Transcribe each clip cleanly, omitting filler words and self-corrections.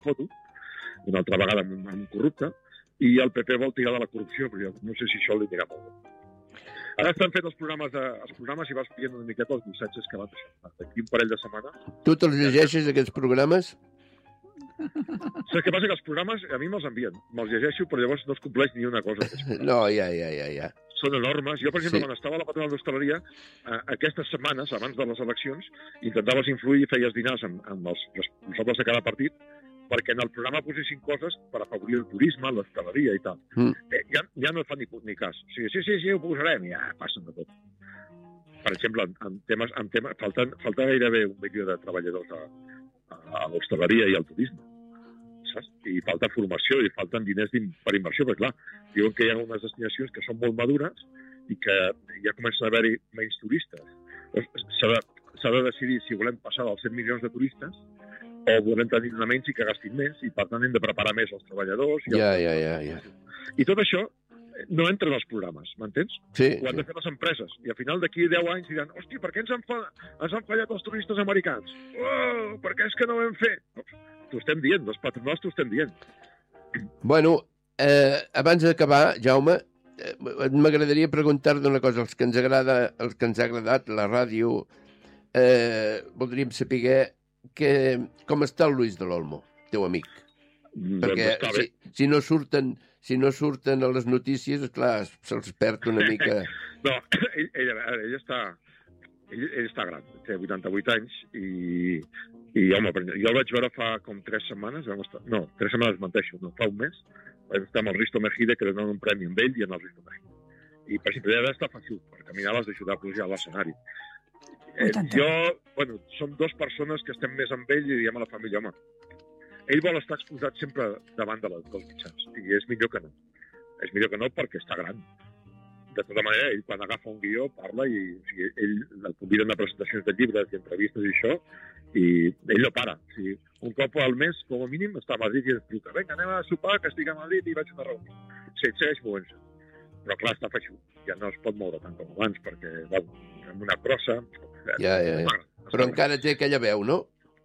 foto, una altra vegada amb un corrupte, i el PP vol tirar de la corrupció, però jo no sé si això li anirà molt bé. Ara estan fent els programes i vas veient una miqueta els missatges que van deixar. D'aquí un parell de setmanes. Tu te'ls llegeixes, aquests programes? Saps què passa? Que els programes a mi me'ls envien. Me'ls llegeixo, però llavors no es compleix ni una cosa. No, ja. Són enormes. Jo, per exemple, quan estava a la patronal d'hostaleria, aquestes setmanes, abans de les eleccions, intentaves influir i feies dinars amb els responsables de cada partit perquè en el programa posessin coses per afavorir el turisme, l'hostaleria i tal. Ja no et fan ni cas. O sigui, sí, ho posarem, i ja passen de tot. Per exemple, en temes falta gairebé 1 milió de treballadors a l'hostaleria i al turisme. Saps? I falta formació i falten diners per inversió, perquè clar, diuen que hi ha unes destinacions que són molt madures i que ja comencen a haver-hi menys turistes. S'ha de decidir si volem passar dels 100 milions de turistes o volem tenir menys i que gastin més, i per tant hem de preparar més els treballadors. Ja. I tot això no entra en els programes, m'entens? Sí. Ho han de fer les empreses. I al final d'aquí 10 anys diran, hòstia, per què ens han fallat els turistes americans? Oh, per què és que no ho vam fer? T'ho estem dient, els patronals t'ho estem dient. Bueno, abans d'acabar, Jaume, m'agradaria preguntar-te una cosa. Els que ens ha agradat la ràdio, voldríem saber com està el Luis de l'Olmo, teu amic. Perquè si no surten a les notícies, clar, se'ls perd una mica. No, ell està gran, té 88 anys i home, jo el vaig veure fa com 3 setmanes, 3 setmanes menteixo, no, fa un mes, vam estar amb el Risto Mejide, que donen un premi amb ell i en el Risto Mejide. I, per exemple, ja està fàcil, per caminar l'has d'ajudar a pujar a l'escenari. Som 2 persones que estem més amb ell i diem a la família, home, ell vol estar exposat sempre davant dels mitjans, i és millor que no. És millor que no perquè està gran. De tota manera, ell quan agafa un guió parla i ell el conviden a presentacions de llibres i entrevistes i això, i ell no para. O sigui, un cop al mes, com a mínim, està a Madrid i ens truca, vinga, anem a sopar, que estic a Madrid i vaig a una reunió. Sí, segueix movent-se. Però clar, està feixut. Ja no es pot moure tant com abans perquè va amb una crossa. Ja. Però encara té aquella veu, no?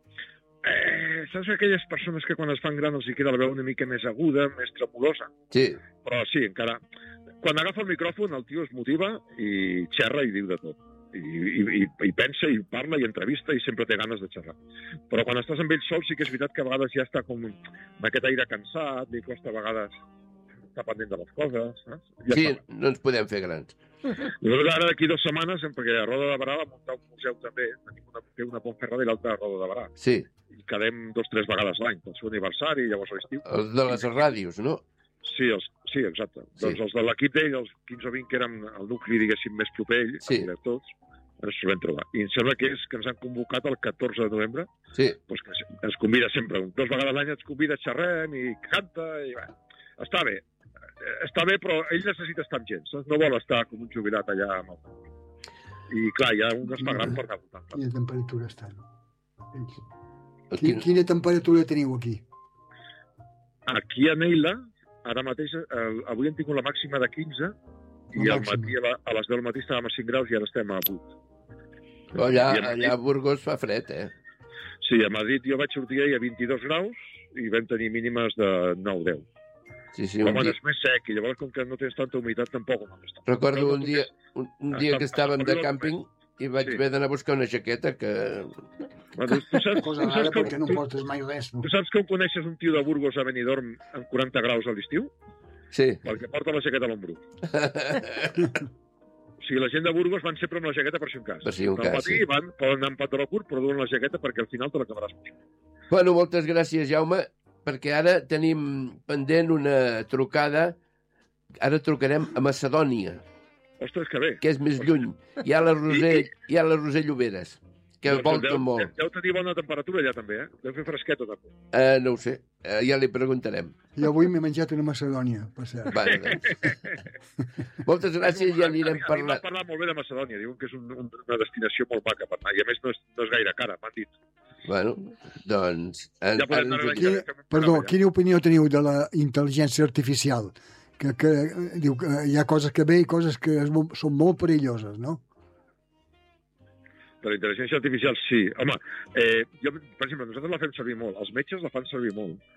Saps aquelles persones que quan es fan gran els queda la veu una mica més aguda, més tremolosa? Sí. Però sí, encara... Quan agafa el micròfon, el tio es motiva i xerra i diu de tot. I pensa i parla i entrevista i sempre té ganes de xerrar. Però quan estàs amb ell sol sí que és veritat que a vegades ja està com amb aquest aire cansat, li costa a vegades estar pendent de les coses. Saps? Sí, no ens podem fer grans. Nosaltres ara d'aquí 2 setmanes, perquè a Roda de Barà va muntar un museu també, tenim una Pontferrada i l'altra a Roda de Barà. Sí. I quedem 2 o 3 vegades l'any, pel seu aniversari i llavors a l'estiu. Els de les ràdios, no? Sí, exacte. Sí. Doncs els de l'equip d'ell, els 15 o 20 que érem el nucli, diguéssim, més proper ell, sí. Tots, ens vam trobar. I em sembla que ens han convocat el 14 de novembre. Sí. Doncs que ens convida sempre, 2 vegades a l'any ens convida, xerrem i canta, i bé, està bé. Està bé, però ell necessita estar amb gent, saps? No vol estar com un jubilat allà amb el... I clar, ja un es fa gran per anar votant. Quina temperatura està, no? Quina temperatura teniu aquí? Aquí a Neila, ara mateix, avui hem tingut la màxima de 15 i al matí, a les 10 del matí estàvem a 5 graus i ara estem a 8. Allà a Burgos fa fred, Sí, a Madrid jo vaig sortir ahir a 22 graus i vam tenir mínimes de 9-10. Sí, però és més sec i llavors com que no tens tanta humitat tampoc no està. Recordo un dia que estàvem de càmping i vaig haver d'anar a buscar una jaqueta que... Tu saps perquè no portes mai res. Tu saps com coneixes un tio de Burgos a Benidorm amb 40 graus a l'estiu? Sí. Perquè porta la jaqueta a l'ombro. O sigui, la gent de Burgos van sempre amb la jaqueta per si un cas. Per si un cas, sí. Poden anar amb pantaló curt, però duen la jaqueta perquè al final te l'acabaràs puixant. Bueno, moltes gràcies, Jaume, perquè ara tenim pendent una trucada. Ara trucarem a Macedònia. Ostres, que bé. Que és més lluny. Hi ha la Roser Lloberes, que volta molt. Deu tenir bona temperatura allà també, Deu fer fresqueta també. No ho sé, ja li preguntarem. Jo avui m'he menjat una Macedònia, per cert. Vale, doncs. Moltes gràcies, ja anirem parlant. A mi m'ha parlat molt bé de Macedònia, diuen que és una destinació molt maca per anar, i a més no és gaire cara, m'han dit. Bueno, doncs... Perdó, quina opinió teniu de la intel·ligència artificial? Que diu que hi ha coses que bé i coses que són molt perilloses, no? De la intel·ligència artificial, sí. Home, jo, per exemple, nosaltres la fem servir molt. Els metges la fan servir molt.